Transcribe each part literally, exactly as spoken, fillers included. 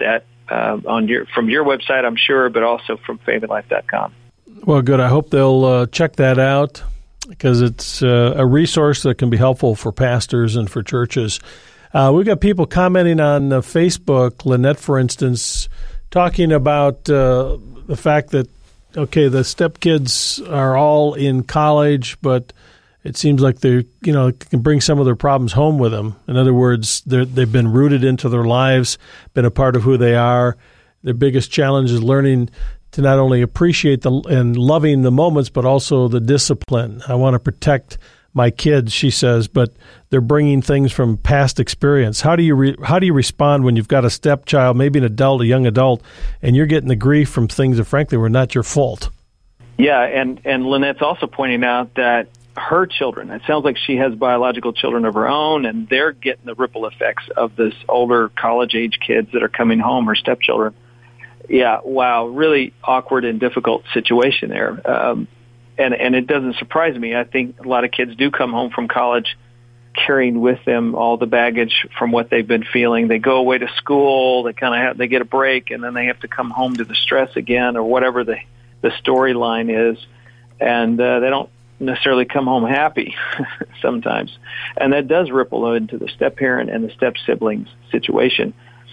that uh, on your from your website, I'm sure, but also from family life dot com. Well, good. I hope they'll uh, check that out because it's uh, a resource that can be helpful for pastors and for churches. Uh, we've got people commenting on uh, Facebook, Lynette, for instance, talking about uh, the fact that, okay, the stepkids are all in college, but it seems like they, you know, can bring some of their problems home with them. In other words, they've been rooted into their lives, been a part of who they are. Their biggest challenge is learning to not only appreciate the and loving the moments, but also the discipline. I want to protect my kids, she says, but they're bringing things from past experience. How do you re, how do you respond when you've got a stepchild, maybe an adult, a young adult, and you're getting the grief from things that frankly were not your fault? Yeah, and, and Lynette's also pointing out that her children, it sounds like she has biological children of her own, and they're getting the ripple effects of this older college-age kids that are coming home, her stepchildren. Yeah, wow, really awkward and difficult situation there. Um, and, and it doesn't surprise me. I think a lot of kids do come home from college carrying with them all the baggage from what they've been feeling. They go away to school, they kind of have, they get a break, and then they have to come home to the stress again or whatever the, the storyline is. And uh, they don't necessarily come home happy sometimes. And that does ripple into the step-parent and the step-siblings situation.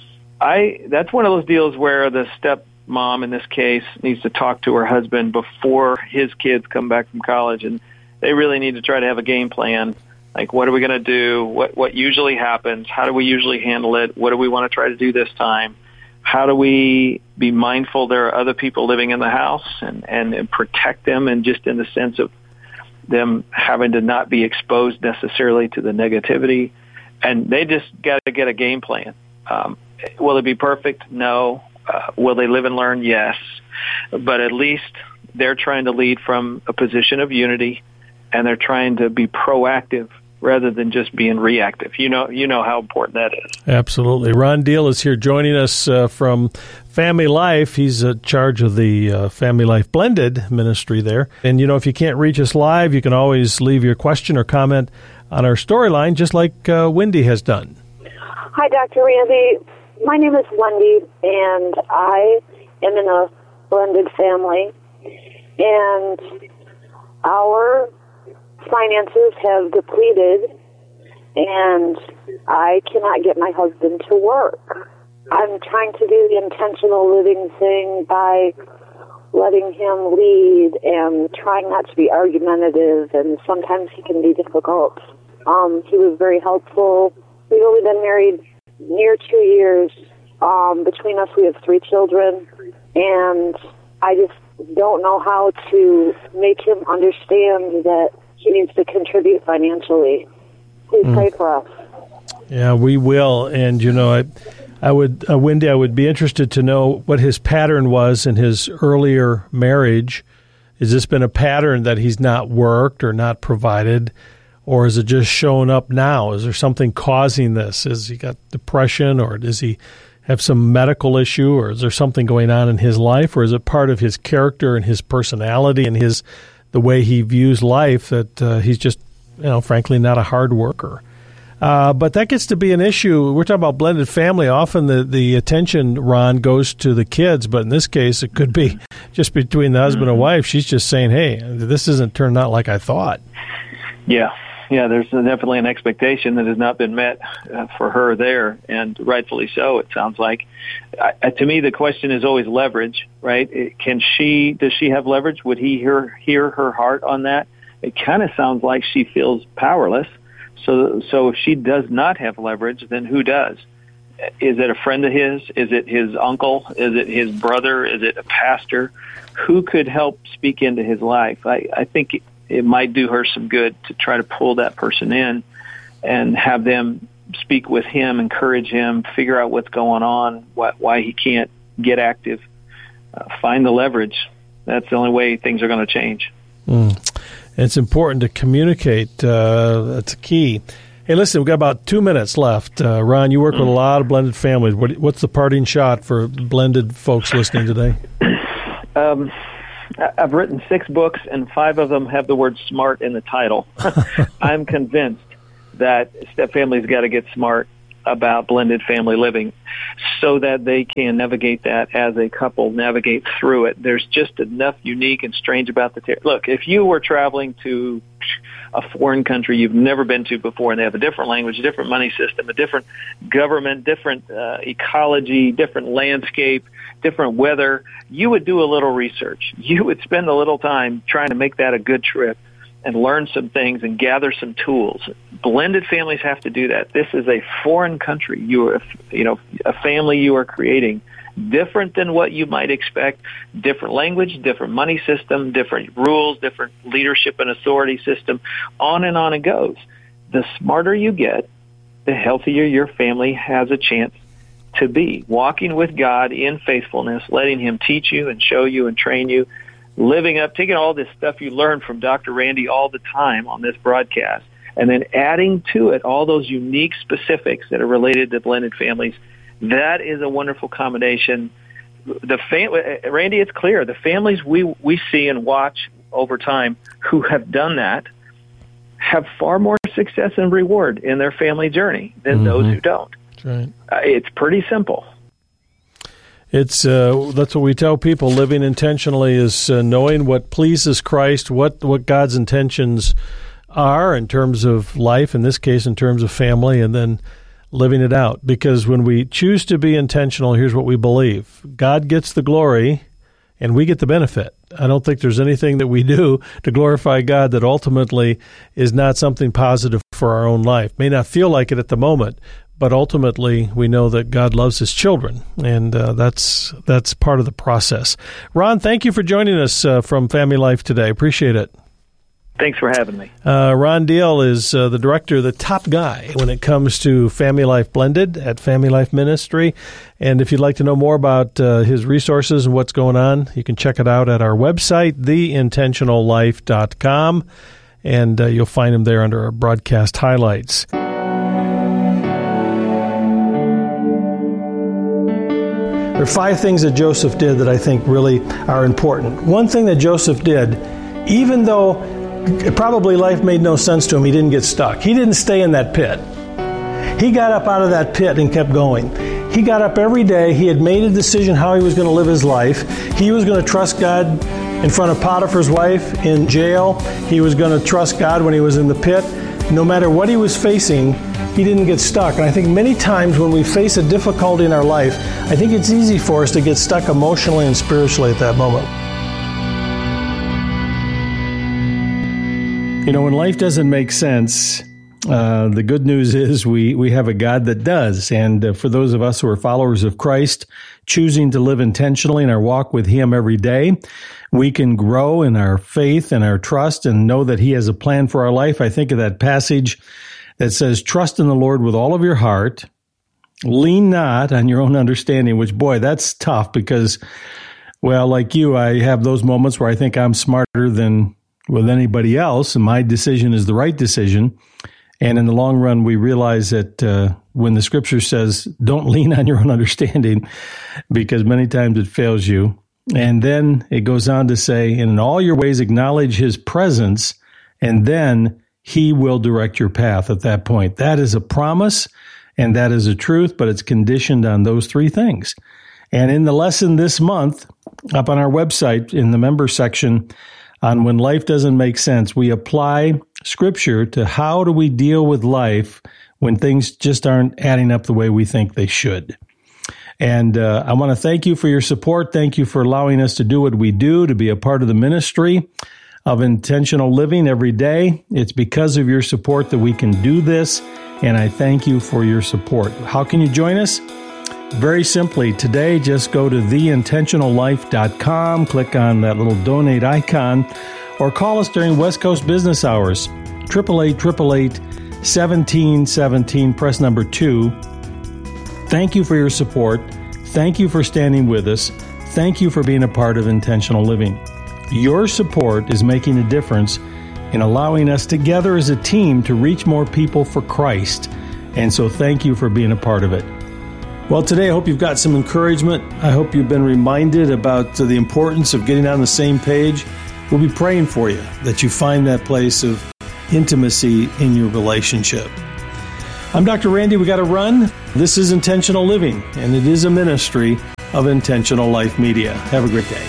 I that's one of those deals where the stepmom in this case needs to talk to her husband before his kids come back from college, and they really need to try to have a game plan. Like, what are we going to do? What what usually happens? How do we usually handle it? What do we want to try to do this time? How do we be mindful there are other people living in the house and, and, and protect them, and just in the sense of them having to not be exposed necessarily to the negativity? And they just got to get a game plan. Um, Will it be perfect? No. Uh, will they live and learn? Yes. But at least they're trying to lead from a position of unity, and they're trying to be proactive rather than just being reactive. You know, you know how important that is. Absolutely. Ron Deal is here joining us uh, from Family Life. He's in charge of the uh, Family Life Blended ministry there. And, you know, if you can't reach us live, you can always leave your question or comment on our storyline, just like uh, Wendy has done. Hi, Doctor Randy. My name is Wendy, and I am in a blended family, and our finances have depleted, and I cannot get my husband to work. I'm trying to do the intentional living thing by letting him lead and trying not to be argumentative, and sometimes he can be difficult. Um, he was very helpful. We've only been married near two years. Um, between us, we have three children, and I just don't know how to make him understand that he needs to contribute financially. Please mm. pray for us. Yeah, we will. And, you know, I, I would, uh, Wendy, I would be interested to know what his pattern was in his earlier marriage. Has this been a pattern that he's not worked or not provided? Or is it just showing up now? Is there something causing this? Has he got depression, or does he have some medical issue, or is there something going on in his life, or is it part of his character and his personality and his the way he views life that uh, he's just, you know, frankly, not a hard worker? Uh, but that gets to be an issue. We're talking about blended family. Often the, the attention, Ron, goes to the kids, but in this case, it could be just between the husband mm-hmm. and wife. She's just saying, hey, this isn't turned out like I thought. Yeah. Yeah, there's definitely an expectation that has not been met uh, for her there, and rightfully so, it sounds like. Uh, to me, the question is always leverage, right? It, can she, does she have leverage? Would he hear, hear her heart on that? It kind of sounds like she feels powerless. So, so if she does not have leverage, then who does? Is it a friend of his? Is it his uncle? Is it his brother? Is it a pastor? Who could help speak into his life? I, I think it, it might do her some good to try to pull that person in and have them speak with him, encourage him, figure out what's going on, why, why he can't get active, uh, find the leverage. That's the only way things are going to change. Mm. It's important to communicate. Uh, that's key. Hey, listen, we've got about two minutes left. Uh, Ron, you work mm. with a lot of blended families. What, what's the parting shot for blended folks listening today? Um, I've written six books, and five of them have the word smart in the title. I'm convinced that step families got to get smart. about blended family living so that they can navigate that as a couple, navigate through it. There's just enough unique and strange about the ter- Look, if you were traveling to a foreign country you've never been to before and they have a different language, a different money system, a different government, different uh, ecology, different landscape, different weather, you would do a little research. You would spend a little time trying to make that a good trip and learn some things and gather some tools. Blended families have to do that. This is a foreign country. You are, you know, a family you are creating, different than what you might expect. Different language, different money system, different rules, different leadership and authority system. On and on it goes. The smarter you get, the healthier your family has a chance to be. Walking with God in faithfulness, letting Him teach you and show you and train you, living up, taking all this stuff you learn from Doctor Randy all the time on this broadcast, and then adding to it all those unique specifics that are related to blended families. That is a wonderful combination. The fam- Randy, it's clear, the families we we see and watch over time who have done that have far more success and reward in their family journey than mm-hmm. those who don't. That's right. Uh, it's pretty simple. It's uh, that's what we tell people. Living intentionally is uh, knowing what pleases Christ, what what God's intentions are in terms of life, in this case, in terms of family, and then living it out. Because when we choose to be intentional, here's what we believe: God gets the glory, and we get the benefit. I don't think there's anything that we do to glorify God that ultimately is not something positive for our own life. May not feel like it at the moment, but ultimately, we know that God loves His children, and uh, that's that's part of the process. Ron, thank you for joining us uh, from Family Life today. Appreciate it. Thanks for having me. Uh, Ron Deal is uh, the director, the top guy when it comes to Family Life Blended at Family Life Ministry. And if you'd like to know more about uh, his resources and what's going on, you can check it out at our website, the intentional life dot com, and uh, you'll find him there under our broadcast highlights. There are five things that Joseph did that I think really are important. One thing that Joseph did, even though probably life made no sense to him, he didn't get stuck. He didn't stay in that pit. He got up out of that pit and kept going. He got up every day. He had made a decision how he was going to live his life. He was going to trust God in front of Potiphar's wife in jail. He was going to trust God when he was in the pit. No matter what he was facing, he didn't get stuck. And I think many times when we face a difficulty in our life, I think it's easy for us to get stuck emotionally and spiritually at that moment. You know, when life doesn't make sense, uh, the good news is we, we have a God that does. And uh, for those of us who are followers of Christ, choosing to live intentionally in our walk with Him every day, we can grow in our faith and our trust and know that He has a plan for our life. I think of that passage that says, trust in the Lord with all of your heart, lean not on your own understanding, which, boy, that's tough because, well, like you, I have those moments where I think I'm smarter than with anybody else, and my decision is the right decision. And in the long run, we realize that uh, when the Scripture says, don't lean on your own understanding, because many times it fails you. And then it goes on to say, in all your ways acknowledge His presence, and then He will direct your path at that point. That is a promise, and that is a truth, but it's conditioned on those three things. And in the lesson this month, up on our website, in the member section, on When Life Doesn't Make Sense, we apply Scripture to how do we deal with life when things just aren't adding up the way we think they should. And uh, I want to thank you for your support. Thank you for allowing us to do what we do, to be a part of the ministry of intentional living every day. It's because of your support that we can do this, and I thank you for your support. How can you join us? Very simply, today, just go to the intentional life dot com, click on that little donate icon, or call us during West Coast business hours, eight eight eight, eight eight eight, one seven one seven, press number two. Thank you for your support. Thank you for standing with us. Thank you for being a part of intentional living. Your support is making a difference in allowing us together as a team to reach more people for Christ. And so thank you for being a part of it. Well, today I hope you've got some encouragement. I hope you've been reminded about the importance of getting on the same page. We'll be praying for you that you find that place of intimacy in your relationship. I'm Doctor Randy. We got to run. This is Intentional Living, and it is a ministry of Intentional Life Media. Have a great day.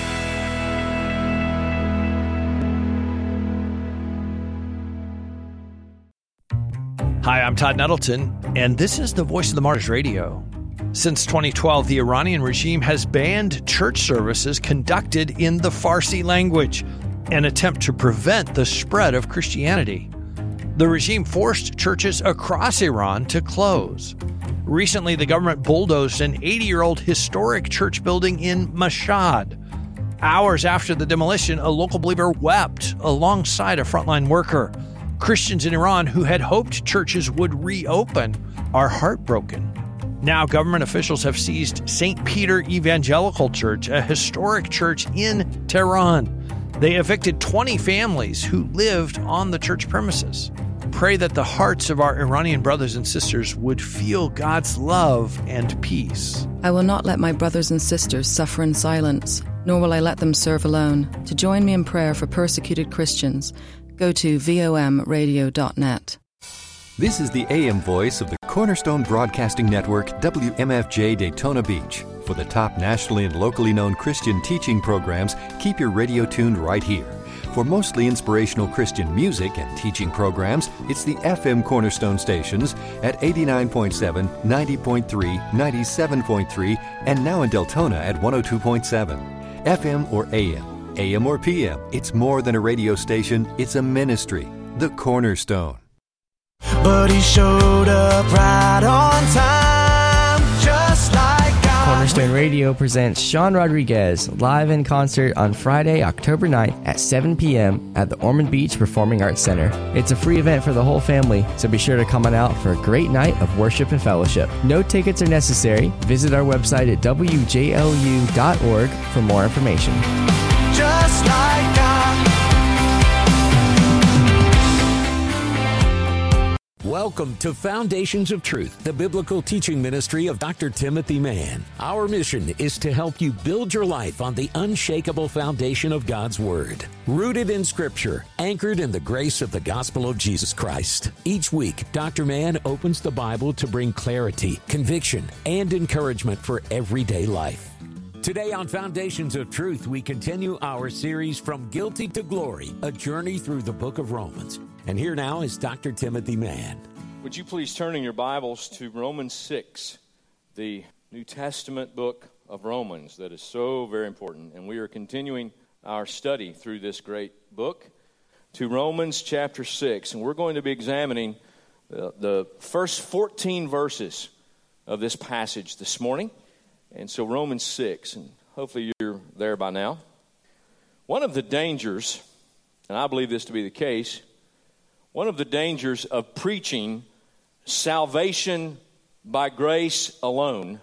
Hi, I'm Todd Nettleton, and this is the Voice of the Martyrs Radio. Since twenty twelve, the Iranian regime has banned church services conducted in the Farsi language, an attempt to prevent the spread of Christianity. The regime forced churches across Iran to close. Recently, the government bulldozed an eighty-year-old historic church building in Mashhad. Hours after the demolition, a local believer wept alongside a frontline worker. Christians in Iran who had hoped churches would reopen are heartbroken. Now, government officials have seized Saint Peter Evangelical Church, a historic church in Tehran. They evicted twenty families who lived on the church premises. Pray that the hearts of our Iranian brothers and sisters would feel God's love and peace. I will not let my brothers and sisters suffer in silence, nor will I let them serve alone. To join me in prayer for persecuted Christians, go to V O M radio dot net. This is the A M voice of the Cornerstone Broadcasting Network, W M F J Daytona Beach. For the top nationally and locally known Christian teaching programs, keep your radio tuned right here. For mostly inspirational Christian music and teaching programs, it's the F M Cornerstone stations at eighty-nine point seven, ninety point three, ninety-seven point three, and now in Deltona at one oh two point seven. F M or A M, A M or P M, it's more than a radio station, it's a ministry. The Cornerstone. But he showed up right on time, just like Cornerstone Radio presents Sean Rodriguez live in concert on Friday, October ninth at seven p.m. at the Ormond Beach Performing Arts Center. It's a free event for the whole family, so be sure to come on out for a great night of worship and fellowship. No tickets are necessary. Visit our website at w j l u dot org for more information. Just like God. Welcome to Foundations of Truth, the biblical teaching ministry of Doctor Timothy Mann. Our mission is to help you build your life on the unshakable foundation of God's Word, rooted in Scripture, anchored in the grace of the gospel of Jesus Christ. Each week, Doctor Mann opens the Bible to bring clarity, conviction, and encouragement for everyday life. Today on Foundations of Truth, we continue our series From Guilty to Glory, a journey through the book of Romans. And here now is Doctor Timothy Mann. Would you please turn in your Bibles to Romans six, the New Testament book of Romans that is so very important. And we are continuing our study through this great book to Romans chapter six. And we're going to be examining the, the first fourteen verses of this passage this morning. And so Romans six, and hopefully you're there by now. One of the dangers, and I believe this to be the case, one of the dangers of preaching salvation by grace alone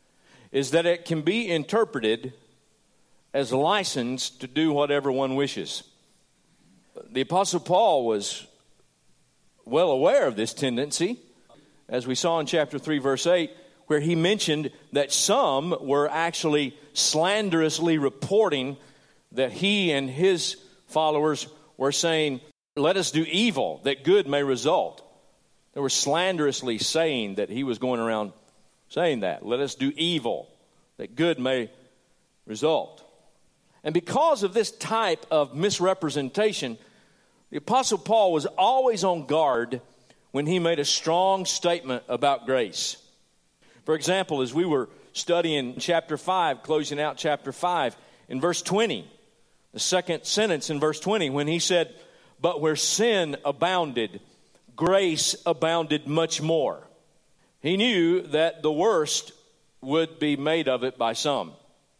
is that it can be interpreted as a license to do whatever one wishes. The Apostle Paul was well aware of this tendency, as we saw in chapter three, verse eight, where he mentioned that some were actually slanderously reporting that he and his followers were saying, let us do evil, that good may result. They were slanderously saying that he was going around saying that. Let us do evil, that good may result. And because of this type of misrepresentation, the Apostle Paul was always on guard when he made a strong statement about grace. For example, as we were studying chapter five, closing out chapter five, in verse twenty, the second sentence in verse twenty, when he said, but where sin abounded, grace abounded much more. He knew that the worst would be made of it by some.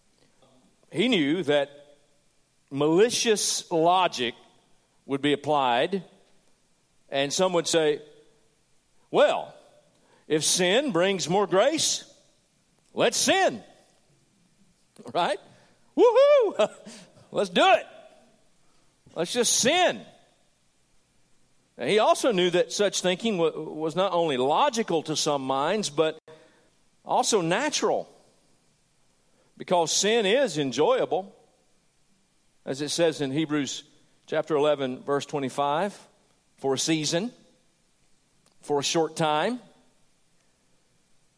He knew that malicious logic would be applied, and some would say, well, if sin brings more grace, let's sin. Right? Woohoo! Let's do it. Let's just sin. Now, he also knew that such thinking was not only logical to some minds, but also natural. Because sin is enjoyable. As it says in Hebrews chapter eleven, verse twenty-five, for a season, for a short time.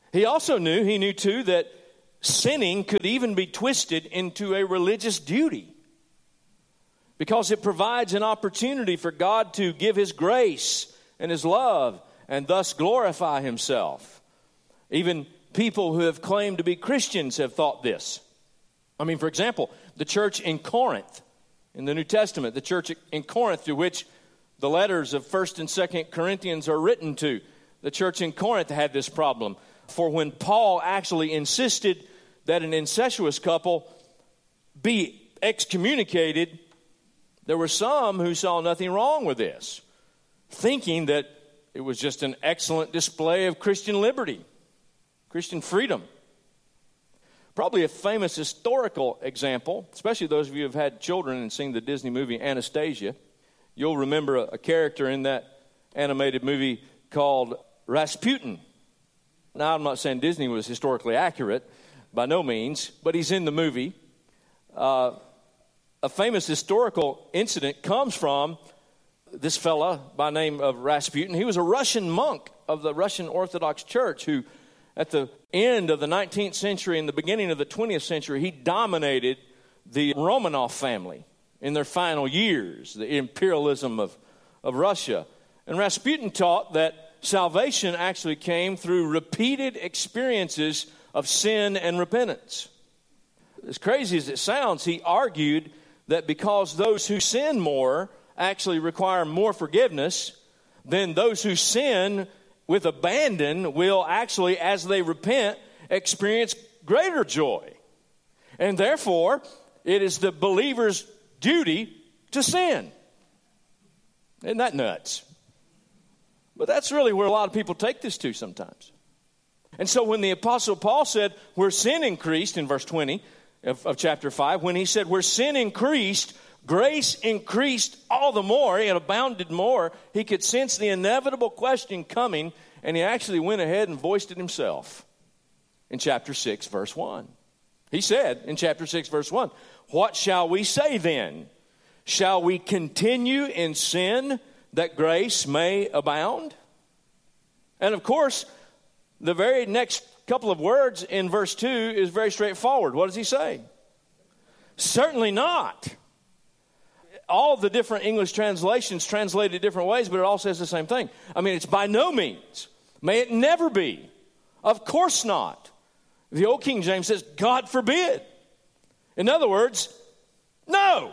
He also knew, he knew too, that sinning could even be twisted into a religious duty, because it provides an opportunity for God to give His grace and His love and thus glorify Himself. Even people who have claimed to be Christians have thought this. I mean, for example, the church in Corinth in the New Testament, the church in Corinth to which the letters of First and Second Corinthians are written to, the church in Corinth had this problem. For when Paul actually insisted that an incestuous couple be excommunicated, there were some who saw nothing wrong with this, thinking that it was just an excellent display of Christian liberty, Christian freedom. Probably a famous historical example, especially those of you who have had children and seen the Disney movie Anastasia. You'll remember a, a character in that animated movie called Rasputin. Now, I'm not saying Disney was historically accurate, by no means, but he's in the movie. Uh, a famous historical incident comes from this fella by name of Rasputin. He was a Russian monk of the Russian Orthodox Church who, at the end of the nineteenth century and the beginning of the twentieth century, he dominated the Romanov family in their final years, the imperialism of, of Russia. And Rasputin taught that salvation actually came through repeated experiences of sin and repentance. As crazy as it sounds, he argued that because those who sin more actually require more forgiveness, then those who sin with abandon will actually, as they repent, experience greater joy. And therefore, it is the believer's duty to sin. Isn't that nuts? But that's really where a lot of people take this to sometimes. And so when the Apostle Paul said, where sin increased, in verse twenty of, of chapter five, when he said, where sin increased, grace increased all the more, it abounded more, he could sense the inevitable question coming, and he actually went ahead and voiced it himself in chapter six, verse one. He said in chapter six, verse one, what shall we say then? Shall we continue in sin that grace may abound? And of course, the very next couple of words in verse two is very straightforward. What does he say? Certainly not. All the different English translations translate it different ways, but it all says the same thing. I mean, it's by no means. May it never be. Of course not. The old King James says, God forbid. In other words, no.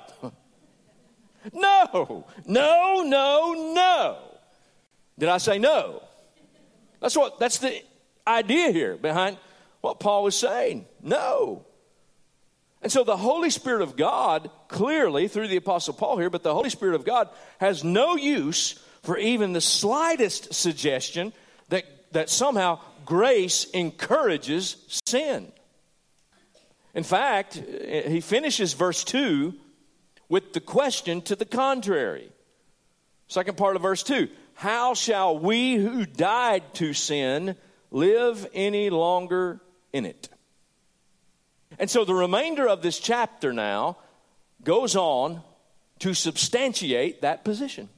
No. No, no, no. Did I say no? That's what, that's the idea here behind what Paul was saying. No. And so the Holy Spirit of God, clearly through the Apostle Paul here, but the Holy Spirit of God has no use for even the slightest suggestion that, that somehow grace encourages sin. In fact, he finishes verse two with the question to the contrary. Second part of verse two. How shall we who died to sin live any longer in it? And so the remainder of this chapter now goes on to substantiate that position.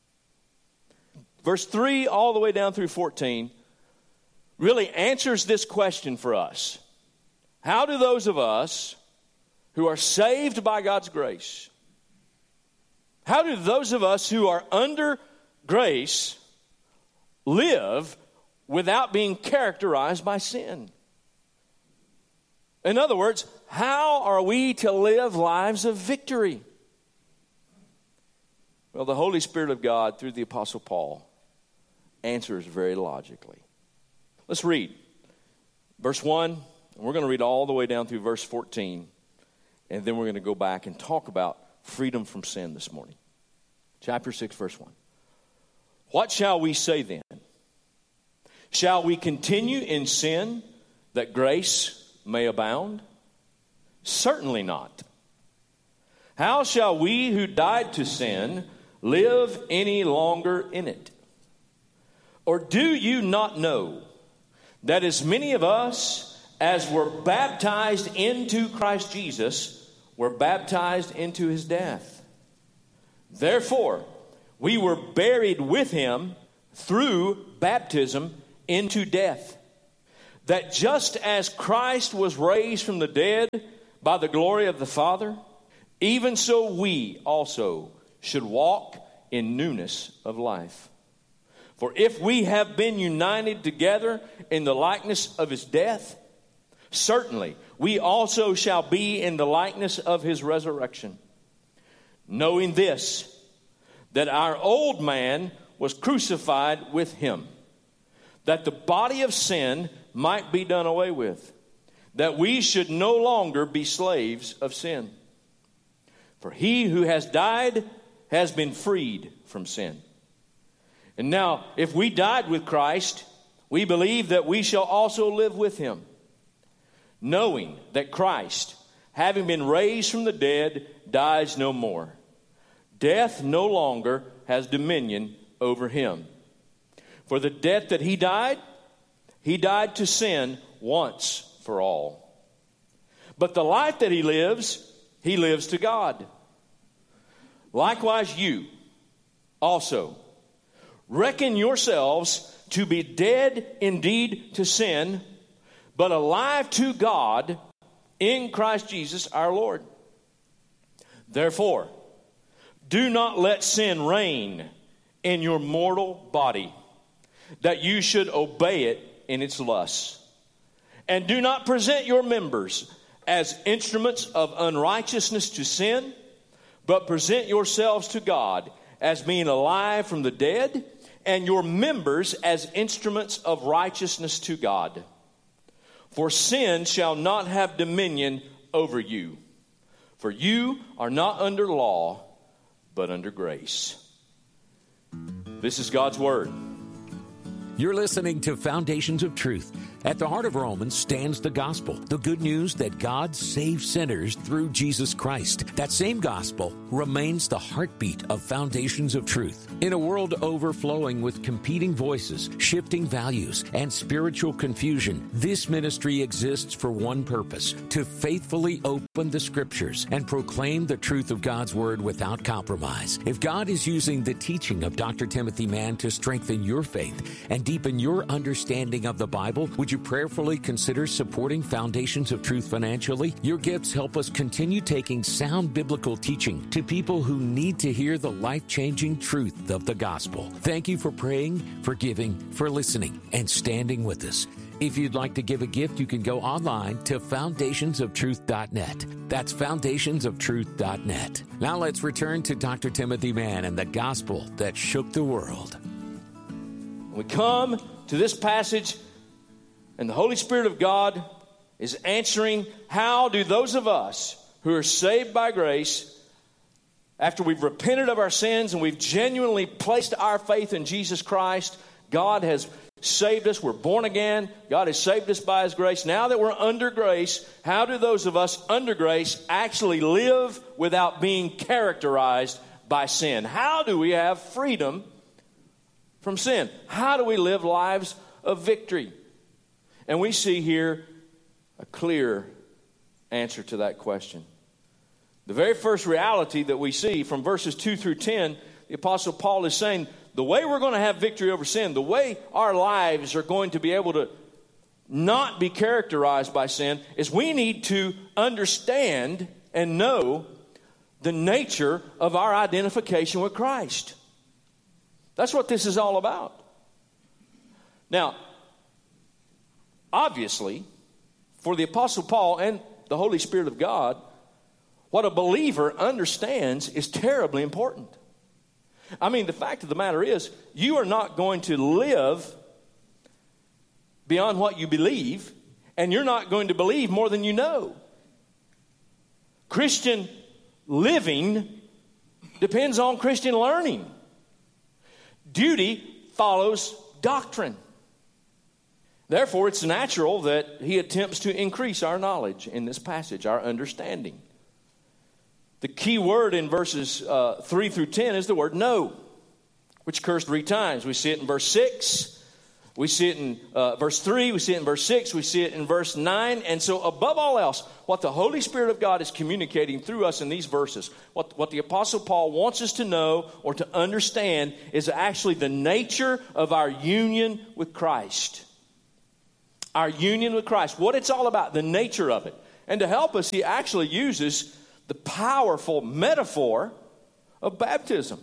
Verse three all the way down through fourteen really answers this question for us. How do those of us who are saved by God's grace, how do those of us who are under grace live without being characterized by sin? In other words, how are we to live lives of victory? Well, the Holy Spirit of God, through the Apostle Paul, answers very logically. Let's read verse one, and we're going to read all the way down through verse fourteen, and then we're going to go back and talk about freedom from sin this morning. Chapter six, verse one. What shall we say then? Shall we continue in sin that grace may abound? Certainly not. How shall we who died to sin live any longer in it? Or do you not know that as many of us as were baptized into Christ Jesus were baptized into his death? Therefore, we were buried with him through baptism into death, that just as Christ was raised from the dead by the glory of the Father, even so we also should walk in newness of life. For if we have been united together in the likeness of his death, certainly we also shall be in the likeness of his resurrection. Knowing this, that our old man was crucified with him, that the body of sin might be done away with, that we should no longer be slaves of sin. For he who has died has been freed from sin. And now, if we died with Christ, we believe that we shall also live with him, knowing that Christ, having been raised from the dead, dies no more. Death no longer has dominion over him. For the death that he died, he died to sin once for all. But the life that he lives, he lives to God. Likewise you also reckon yourselves to be dead indeed to sin, but alive to God in Christ Jesus our Lord. Therefore, do not let sin reign in your mortal body, that you should obey it in its lusts. And do not present your members as instruments of unrighteousness to sin, but present yourselves to God as being alive from the dead, and your members as instruments of righteousness to God. For sin shall not have dominion over you, for you are not under law, but under grace. This is God's Word. You're listening to Foundations of Truth. At the heart of Romans stands the gospel, the good news that God saves sinners through Jesus Christ. That same gospel remains the heartbeat of Foundations of Truth. In a world overflowing with competing voices, shifting values, and spiritual confusion, this ministry exists for one purpose: to faithfully open the Scriptures and proclaim the truth of God's Word without compromise. If God is using the teaching of Doctor Timothy Mann to strengthen your faith and deepen your understanding of the Bible, would you prayerfully consider supporting Foundations of Truth financially? Your gifts help us continue taking sound biblical teaching to people who need to hear the life-changing truth of the gospel. Thank you for praying, for giving, for listening, and standing with us. If you'd like to give a gift, you can go online to foundations of truth dot net. That's foundations of truth dot net. Now let's return to Doctor Timothy Mann and the gospel that shook the world. We come to this passage, and the Holy Spirit of God is answering, how do those of us who are saved by grace, after we've repented of our sins and we've genuinely placed our faith in Jesus Christ, God has saved us, we're born again, God has saved us by His grace. Now that we're under grace, how do those of us under grace actually live without being characterized by sin? How do we have freedom from sin? How do we live lives of victory? And we see here a clear answer to that question. The very first reality that we see from verses two through ten, the Apostle Paul is saying the way we're going to have victory over sin, the way our lives are going to be able to not be characterized by sin, is we need to understand and know the nature of our identification with Christ. That's what this is all about. Now, obviously, for the Apostle Paul and the Holy Spirit of God, what a believer understands is terribly important. I mean, the fact of the matter is, you are not going to live beyond what you believe, and you're not going to believe more than you know. Christian living depends on Christian learning. Duty follows doctrine. Therefore, it's natural that he attempts to increase our knowledge in this passage, our understanding. The key word in verses uh, three through ten is the word know, which occurs three times. We see it in verse six, we see it in uh, verse three, we see it in verse six, we see it in verse nine. And so above all else, what the Holy Spirit of God is communicating through us in these verses, what, what the Apostle Paul wants us to know or to understand, is actually the nature of our union with Christ. Our union with Christ, what it's all about, the nature of it. And to help us, he actually uses the powerful metaphor of baptism.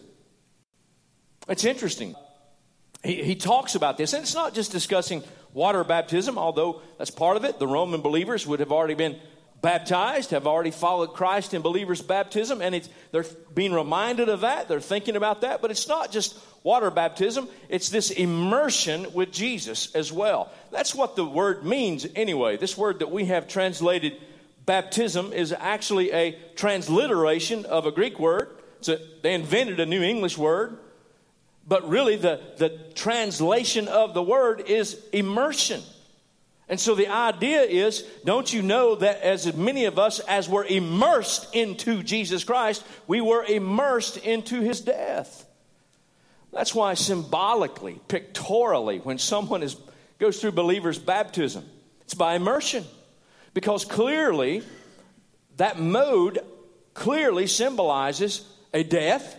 It's interesting. He, he talks about this, and it's not just discussing water baptism, although that's part of it. The Roman believers would have already been baptized, have already followed Christ in believers' baptism, and it's, they're being reminded of that. They're thinking about that, but it's not just water baptism. It's this immersion with Jesus as well. That's what the word means anyway. This word that we have translated baptism is actually a transliteration of a Greek word. So they invented a new English word, but really the, the translation of the word is immersion. And so the idea is, don't you know that as many of us as were immersed into Jesus Christ, we were immersed into his death. That's why symbolically, pictorially, when someone is goes through believer's baptism, it's by immersion. Because clearly, that mode clearly symbolizes a death,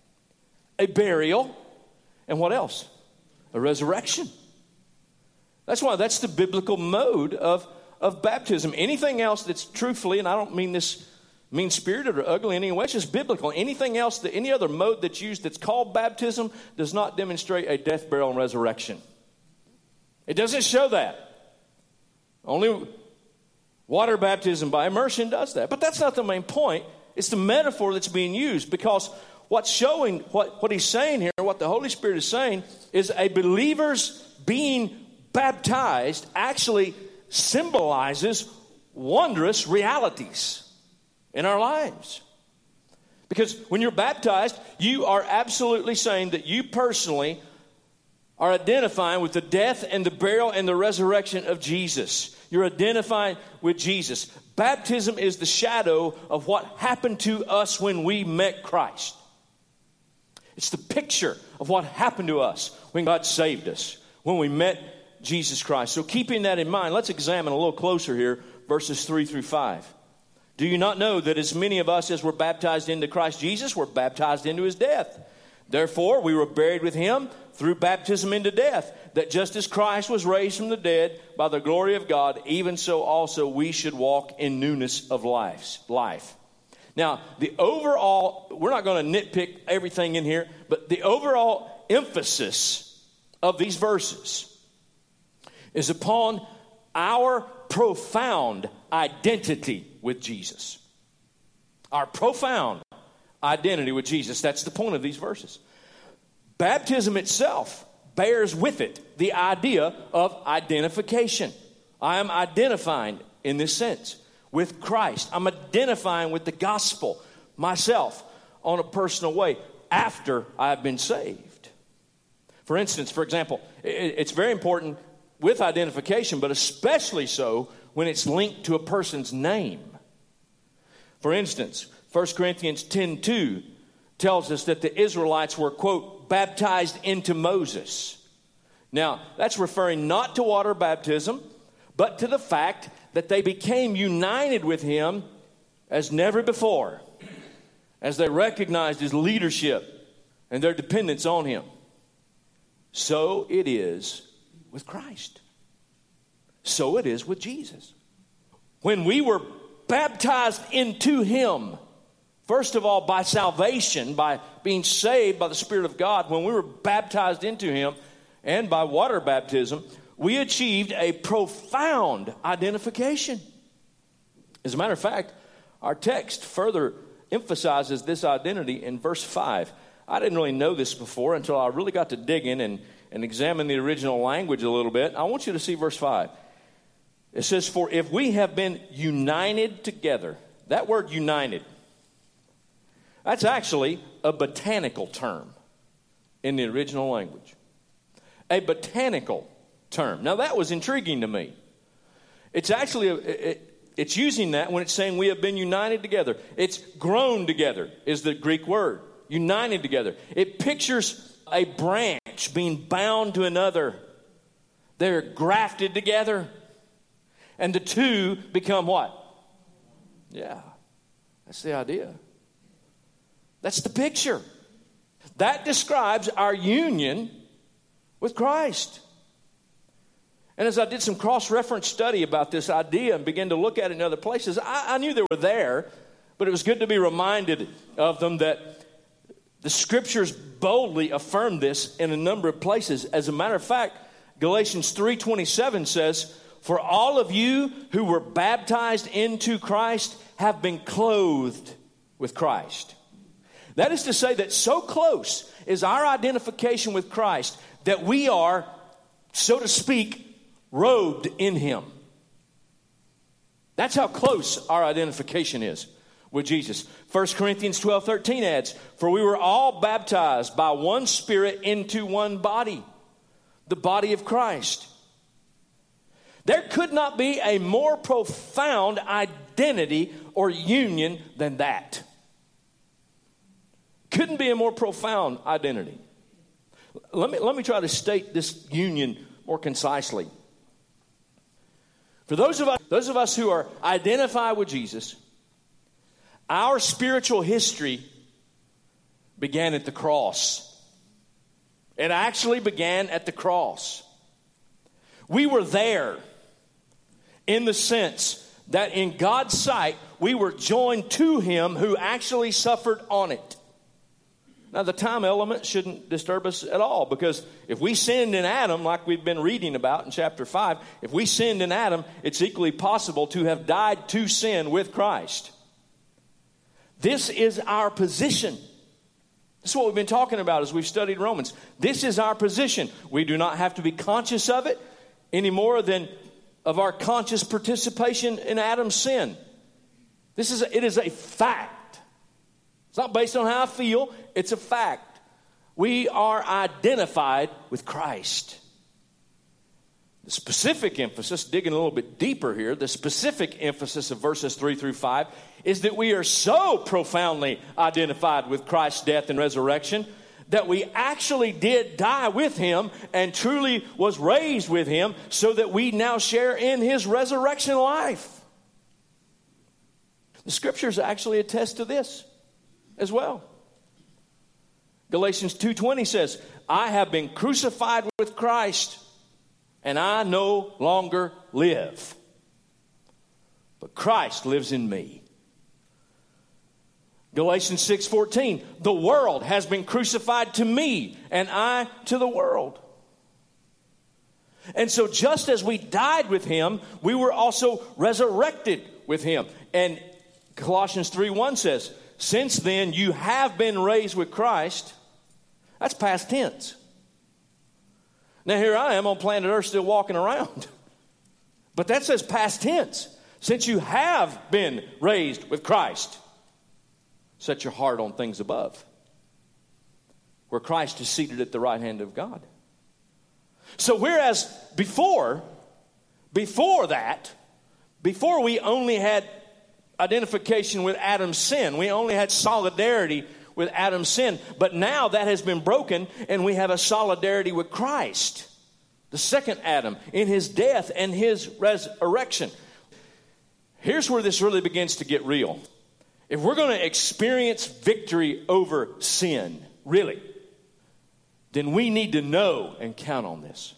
a burial, and what else? A resurrection. That's why that's the biblical mode of, of baptism. Anything else that's truthfully, and I don't mean this mean-spirited or ugly in any way, it's just biblical. Anything else, that any other mode that's used that's called baptism does not demonstrate a death, burial, and resurrection. It doesn't show that. Only water baptism by immersion does that. But that's not the main point. It's the metaphor that's being used, because what's showing, what, what he's saying here, what the Holy Spirit is saying, is a believer's being baptized actually symbolizes wondrous realities in our lives. Because when you're baptized, you are absolutely saying that you personally are identifying with the death and the burial and the resurrection of Jesus. You're identifying with Jesus. Baptism is the shadow of what happened to us when we met Christ. It's the picture of what happened to us when God saved us, when we met Jesus Christ. So keeping that in mind, let's examine a little closer here, verses three through five. Do you not know that as many of us as were baptized into Christ Jesus were baptized into his death? Therefore, we were buried with him through baptism into death, that just as Christ was raised from the dead by the glory of God, even so also we should walk in newness of life. life. Now, the overall, we're not going to nitpick everything in here, but the overall emphasis of these verses is upon our profound identity with Jesus. Our profound identity with Jesus. That's the point of these verses. Baptism itself bears with it the idea of identification. I am identifying in this sense with Christ. I'm identifying with the gospel myself on a personal way after I've been saved. For instance, for example, it's very important with identification, but especially so when it's linked to a person's name. For instance, First Corinthians ten two tells us that the Israelites were, quote, baptized into Moses. Now, that's referring not to water baptism, but to the fact that they became united with him as never before, as they recognized his leadership and their dependence on him. So it is with Christ. So it is with Jesus. When we were baptized into him, first of all, by salvation, by being saved by the Spirit of God, when we were baptized into him and by water baptism, we achieved a profound identification. As a matter of fact, our text further emphasizes this identity in verse five. I didn't really know this before until I really got to dig in and, and examine the original language a little bit. I want you to see verse five. It says, for if we have been united together. That word united, that's actually a botanical term in the original language. A botanical term. Now that was intriguing to me. It's actually, a, it, it's using that when it's saying we have been united together. It's grown together is the Greek word. United together. It pictures a branch being bound to another. They're grafted together. And the two become what? Yeah. That's the idea. That's the picture. That describes our union with Christ. And as I did some cross-reference study about this idea and began to look at it in other places, I, I knew they were there, but it was good to be reminded of them that the Scriptures boldly affirm this in a number of places. As a matter of fact, Galatians three twenty-seven says, "For all of you who were baptized into Christ have been clothed with Christ." That is to say that so close is our identification with Christ that we are, so to speak, robed in Him. That's how close our identification is with Jesus. First Corinthians twelve thirteen adds, "For we were all baptized by one Spirit into one body, the body of Christ." There could not be a more profound identity or union than that. Couldn't be a more profound identity. Let me, let me try to state this union more concisely. For those of us, those of us who are identified with Jesus, our spiritual history began at the cross. It actually began at the cross. We were there in the sense that in God's sight, we were joined to Him who actually suffered on it. Now, the time element shouldn't disturb us at all, because if we sinned in Adam, like we've been reading about in chapter five, if we sinned in Adam, it's equally possible to have died to sin with Christ. This is our position. This is what we've been talking about as we've studied Romans. This is our position. We do not have to be conscious of it any more than of our conscious participation in Adam's sin. This is a, it is a fact. It's not based on how I feel. It's a fact. We are identified with Christ. The specific emphasis, digging a little bit deeper here, the specific emphasis of verses three through five is that we are so profoundly identified with Christ's death and resurrection that we actually did die with Him and truly was raised with Him, so that we now share in His resurrection life. The Scriptures actually attest to this as well. Galatians two twenty says, "I have been crucified with Christ, and I no longer live, but Christ lives in me." Galatians six fourteen, "The world has been crucified to me, and I to the world." And so just as we died with Him, we were also resurrected with Him. And Colossians three one says, "Since then you have been raised with Christ." That's past tense. Now here I am on planet Earth still walking around. But that says past tense. Since you have been raised with Christ, set your heart on things above, where Christ is seated at the right hand of God. So whereas before, before that, before we only had identification with Adam's sin, we only had solidarity with Adam's sin, but now that has been broken and we have a solidarity with Christ, the second Adam, in His death and His resurrection. Here's where this really begins to get real. If we're going to experience victory over sin, really, then we need to know and count on this.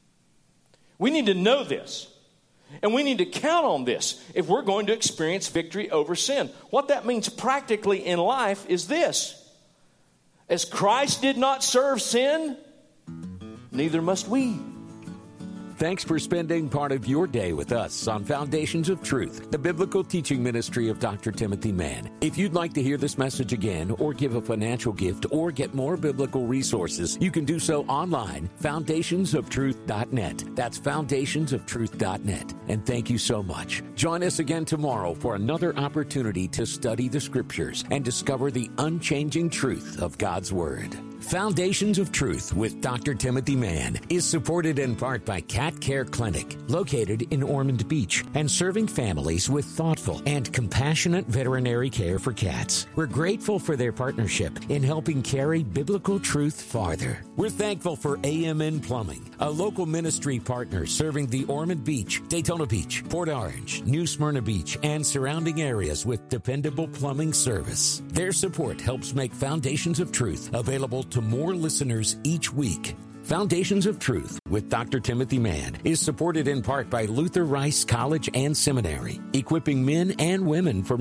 We need to know this. And we need to count on this if we're going to experience victory over sin. What that means practically in life is this: as Christ did not serve sin, neither must we. Thanks for spending part of your day with us on Foundations of Truth, the biblical teaching ministry of Doctor Timothy Mann. If you'd like to hear this message again, or give a financial gift, or get more biblical resources, you can do so online, foundations of truth dot net. That's foundations of truth dot net. And thank you so much. Join us again tomorrow for another opportunity to study the Scriptures and discover the unchanging truth of God's Word. Foundations of Truth with Doctor Timothy Mann is supported in part by Cat Care Clinic, located in Ormond Beach, and serving families with thoughtful and compassionate veterinary care for cats. We're grateful for their partnership in helping carry biblical truth farther. We're thankful for A M N Plumbing, a local ministry partner serving the Ormond Beach, Daytona Beach, Port Orange, New Smyrna Beach, and surrounding areas with dependable plumbing service. Their support helps make Foundations of Truth available to more listeners each week. Foundations of Truth with Doctor Timothy Mann is supported in part by Luther Rice College and Seminary, equipping men and women for